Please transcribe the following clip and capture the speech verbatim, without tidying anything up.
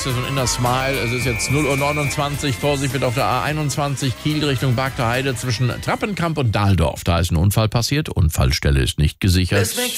ist ja so ein Inner Smile. Es ist jetzt null Uhr neunundzwanzig. Vorsicht bitte auf der A einundzwanzig Kiel Richtung Bagter Heide zwischen Trappenkamp und Dahldorf. Da ist ein Unfall passiert. Unfallstelle ist nicht gesichert.